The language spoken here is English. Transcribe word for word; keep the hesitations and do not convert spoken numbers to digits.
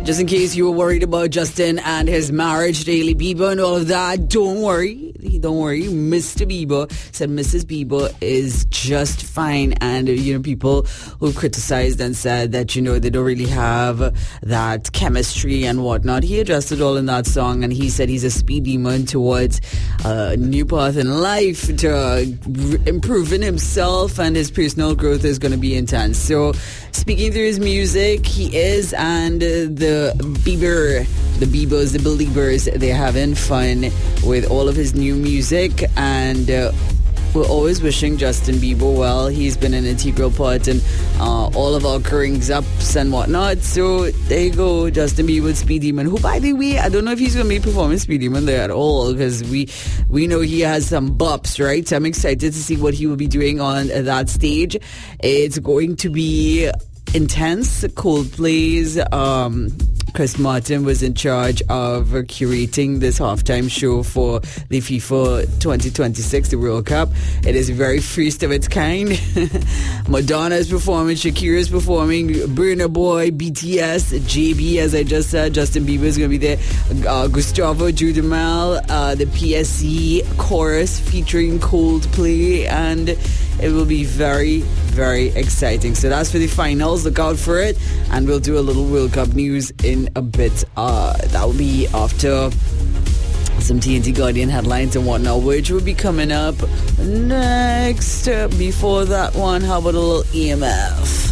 Just in case you were worried about Justin and his marriage to Hailey Bieber and all of that, don't worry. Don't worry. Mister Bieber said Missus Bieber is just fine. And, you know, people who criticized and said that, you know, they don't really have that chemistry and whatnot. He addressed it all in that song, and he said he's a speed demon towards a new path in life, to improving himself, and his personal growth is going to be intense. So, speaking through his music, he is, and uh, the Bieber, the Biebers, the Beliebers, they're having fun with all of his new music, and uh, we're always wishing Justin Bieber well. He's been an integral part in uh, all of our growing ups and whatnot. So there you go, Justin Bieber, Speed Demon, who, by the way, I don't know if he's going to be performing Speed Demon there at all, because we we know he has some bops, right? So I'm excited to see what he will be doing on that stage. It's going to be intense. Coldplay's um, Chris Martin was in charge of curating this halftime show for the FIFA twenty twenty-six, the World Cup. It is very first of its kind. Madonna is performing, Shakira is performing, Burna Boy, B T S, J B, as I just said, Justin Bieber is going to be there, uh, Gustavo Dudamel, uh, the P S C chorus featuring Coldplay, and it will be very, very exciting. So that's for the finals. Look out for it. And we'll do a little World Cup news in a bit. Uh, that will be after some T N T Guardian headlines and whatnot, which will be coming up next. Before that one, how about a little E M F?